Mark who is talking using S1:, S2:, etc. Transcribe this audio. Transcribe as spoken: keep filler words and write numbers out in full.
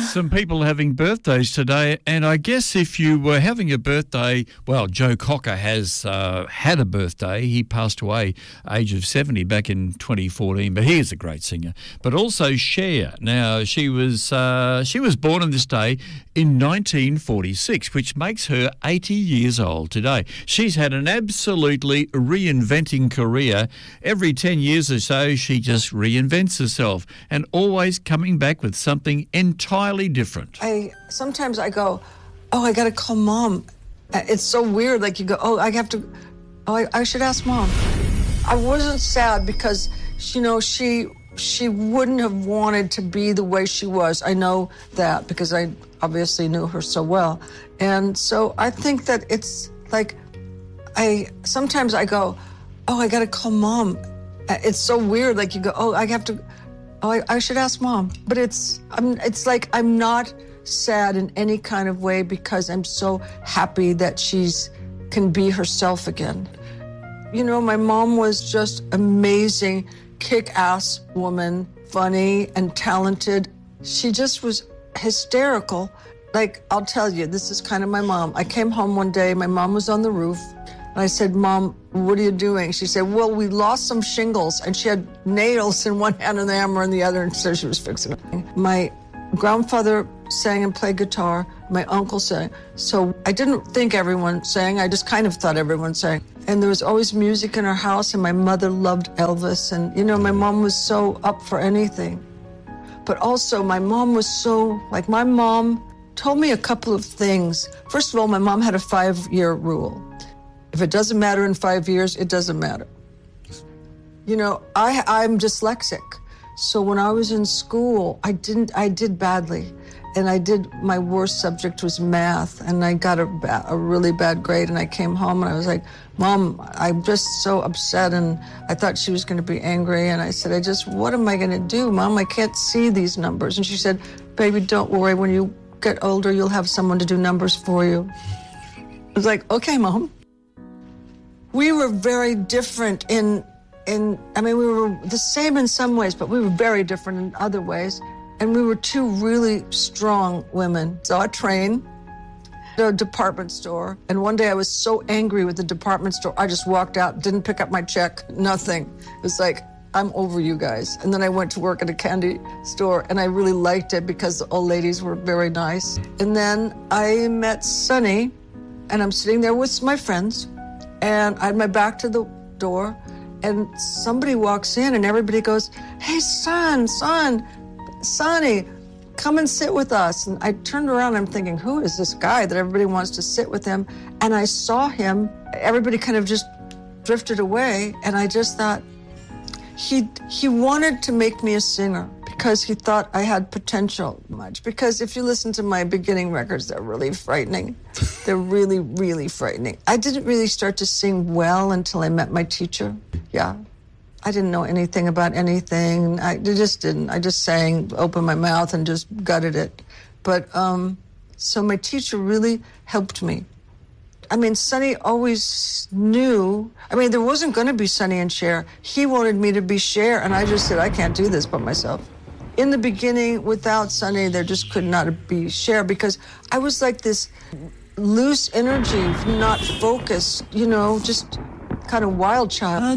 S1: Some people having birthdays today, and I guess if you were having a birthday, well, Joe Cocker has uh, had a birthday. He passed away age of seventy back in twenty fourteen, but he is a great singer. But also Cher. Now, she was uh, she was born on this day in nineteen forty-six, which makes her eighty years old today. She's had an absolutely reinventing career. Every ten years or so, she just reinvents herself and always coming back with something entirely different.
S2: I sometimes I go, oh, I gotta call mom. It's so weird. Like you go, oh, I have to. Oh, I, I should ask mom. I wasn't sad because you know she she wouldn't have wanted to be the way she was. I know that because I obviously knew her so well, and so I think that it's like I sometimes I go, oh, I gotta call mom. It's so weird. Like you go, oh, I have to. Oh, I, I should ask mom. But it's I'm, it's like I'm not sad in any kind of way because I'm so happy that she's can be herself again. You know, my mom was just amazing, kick-ass woman, funny and talented. She just was hysterical. Like, I'll tell you, this is kind of my mom. I came home one day, my mom was on the roof, and I said, Mom, what are you doing? She said, well, we lost some shingles. And she had nails in one hand and the hammer in the other, and so she was fixing it. My grandfather sang and played guitar. My uncle sang. So I didn't think everyone sang. I just kind of thought everyone sang. And there was always music in our house, and my mother loved Elvis. And, you know, my mom was so up for anything. But also, my mom was so, like, my mom told me a couple of things. First of all, my mom had a five-year rule. If it doesn't matter in five years, it doesn't matter. You know, I, I'm dyslexic. So when I was in school, I didn't, I did badly. And I did, my worst subject was math. And I got a, ba- a really bad grade. And I came home and I was like, Mom, I'm just so upset. And I thought she was going to be angry. And I said, I just, what am I going to do? Mom, I can't see these numbers. And she said, baby, don't worry. When you get older, you'll have someone to do numbers for you. I was like, okay, Mom. We were very different in, in, I mean, we were the same in some ways, but we were very different in other ways. And we were two really strong women. So I trained at a department store. And one day I was so angry with the department store, I just walked out, didn't pick up my check, nothing. It was like, I'm over you guys. And then I went to work at a candy store, and I really liked it because the old ladies were very nice. And then I met Sonny, and I'm sitting there with my friends. And I had my back to the door, and somebody walks in, and everybody goes, hey, son, son, Sonny, come and sit with us. And I turned around, and I'm thinking, who is this guy that everybody wants to sit with him? And I saw him. Everybody kind of just drifted away, and I just thought, he he wanted to make me a singer because he thought I had potential much. Because if you listen to my beginning records, they're really frightening. They're really, really frightening. I didn't really start to sing well until I met my teacher. Yeah. I didn't know anything about anything. I just didn't. I just sang, opened my mouth, and just gutted it. But, um, so my teacher really helped me. I mean, Sonny always knew. I mean, there wasn't going to be Sonny and Cher. He wanted me to be Cher, and I just said, I can't do this by myself. In the beginning, without Sonny, there just could not be Cher because I was like this loose energy, not focused, you know, just kind of wild child.